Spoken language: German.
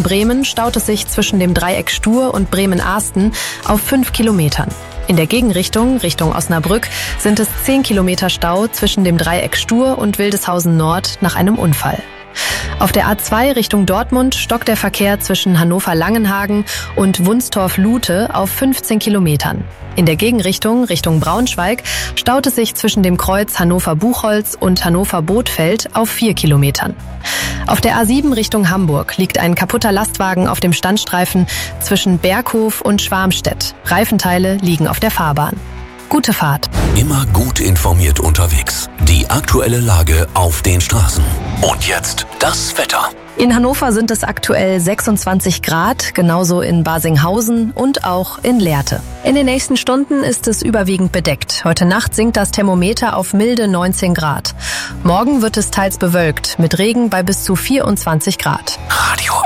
Bremen staut es sich zwischen dem Dreieck Stur und Bremen-Ahsten auf 5 Kilometern. In der Gegenrichtung, Richtung Osnabrück, sind es 10 Kilometer Stau zwischen dem Dreieck Stur und Wildeshausen Nord nach einem Unfall. Auf der A2 Richtung Dortmund stockt der Verkehr zwischen Hannover-Langenhagen und Wunstorf-Lute auf 15 Kilometern. In der Gegenrichtung, Richtung Braunschweig, staut es sich zwischen dem Kreuz Hannover-Buchholz und Hannover-Bothfeld auf 4 Kilometern. Auf der A7 Richtung Hamburg liegt ein kaputter Lastwagen auf dem Standstreifen zwischen Berghof und Schwarmstedt. Reifenteile liegen auf der Fahrbahn. Gute Fahrt. Immer gut informiert unterwegs. Die aktuelle Lage auf den Straßen. Und jetzt das Wetter. In Hannover sind es aktuell 26 Grad, genauso in Barsinghausen und auch in Lehrte. In den nächsten Stunden ist es überwiegend bedeckt. Heute Nacht sinkt das Thermometer auf milde 19 Grad. Morgen wird es teils bewölkt, mit Regen bei bis zu 24 Grad. Radio